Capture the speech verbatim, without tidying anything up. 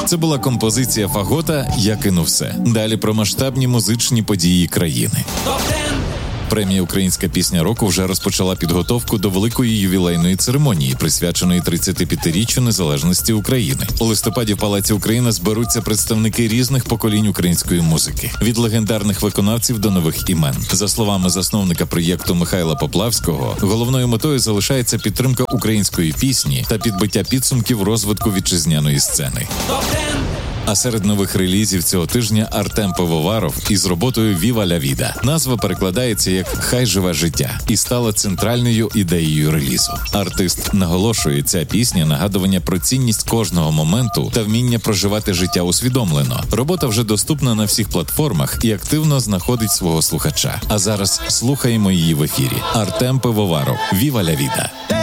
Це була композиція Фагота «Я кину все». Далі про масштабні музичні події країни. Премія «Українська пісня року» вже розпочала підготовку до великої ювілейної церемонії, присвяченої тридцятип'ятиріччю незалежності України. У листопаді в Палаці Україна зберуться представники різних поколінь української музики. Від легендарних виконавців до нових імен. За словами засновника проєкту Михайла Поплавського, головною метою залишається підтримка української пісні та підбиття підсумків розвитку вітчизняної сцени. А серед нових релізів цього тижня Артем Пивоваров із роботою «Віва ля віда». Назва перекладається як «Хай живе життя» і стала центральною ідеєю релізу. Артист наголошує, ця пісня – нагадування про цінність кожного моменту та вміння проживати життя усвідомлено. Робота вже доступна на всіх платформах і активно знаходить свого слухача. А зараз слухаємо її в ефірі. Артем Пивоваров, «Віва ля віда».